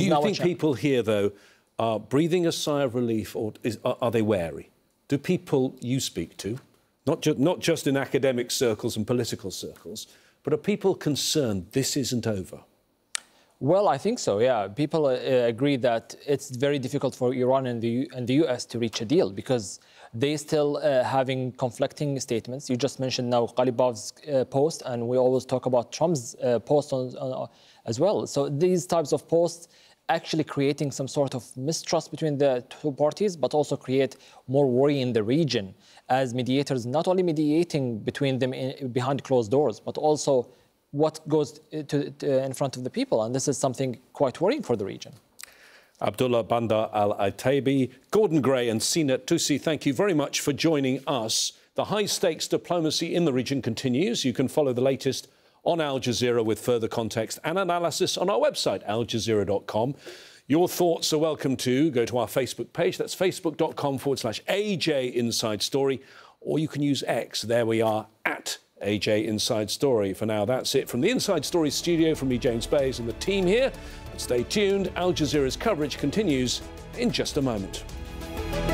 you think people here, though, are breathing a sigh of relief, or are they wary? Do people you speak to, not just in academic circles and political circles, but are people concerned this isn't over? Well, I think so, yeah. People agree that it's very difficult for Iran and the US to reach a deal because they still having conflicting statements. You just mentioned now Ghalibaf's post, and we always talk about Trump's post as well. So these types of posts actually creating some sort of mistrust between the two parties, but also create more worry in the region as mediators, not only mediating between them behind closed doors, but also what goes in front of the people. And this is something quite worrying for the region. Abdullah Bandar Al-Ataibi, Gordon Gray and Seenat Tusi, thank you very much for joining us. The high-stakes diplomacy in the region continues. You can follow the latest on Al Jazeera with further context and analysis on our website, aljazeera.com. Your thoughts are welcome too. Go to our Facebook page. That's facebook.com/AJ Inside Story. Or you can use X. There we are, at AJ Inside Story. For now, that's it from the Inside Story studio, from me, James Bays, and the team here. But stay tuned. Al Jazeera's coverage continues in just a moment.